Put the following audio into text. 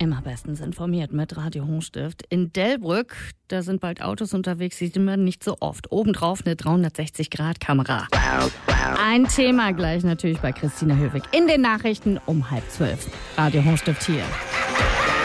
Immer bestens informiert mit Radio Hochstift. In Delbrück, da sind bald Autos unterwegs, die sieht man nicht so oft. Obendrauf eine 360-Grad-Kamera. Ein Thema gleich natürlich bei Christina Höwig in den Nachrichten um 11:30. Radio Hochstift hier.